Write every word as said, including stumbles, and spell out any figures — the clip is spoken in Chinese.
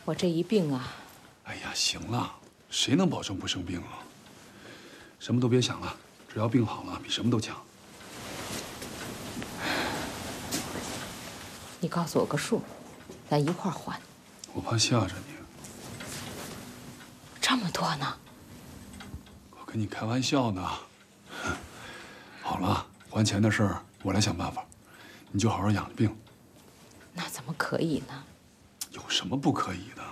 我这一病啊…… 哎呀，行了，谁能保证不生病啊？什么都别想了，只要病好了，比什么都强。 你告诉我个数，咱一块儿还。 我怕吓着你。 这么多呢？ 我跟你开玩笑呢。好了，还钱的事儿我来想办法，你就好好养着病。 那怎么可以呢？ 有什么不可以的？